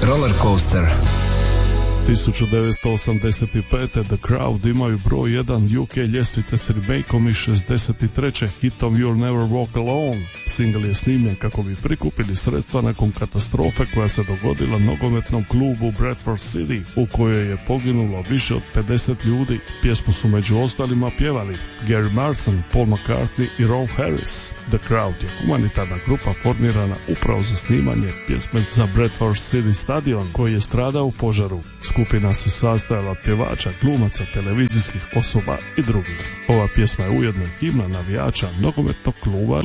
Roller Coaster. 1985. The Crowd imaju broj 1 UK ljestvice s remakeom iz 63. hitom You'll Never Walk Alone. Single je snimljen kako bi prikupili sredstva nakon katastrofe koja se dogodila nogometnom klubu Bradford City, u kojoj je poginulo više od 50 ljudi. Pjesmu su među ostalima pjevali Gary Marson, Paul McCartney i Rolf Harris. The Crowd je humanitarna grupa formirana upravo za snimanje pjesme za Bradford City stadion koji je stradao u požaru. Skupina se sastojala od pjevača, glumaca, televizijskih osoba i drugih. Ova pjesma je ujedno himna navijača nogometnog kluba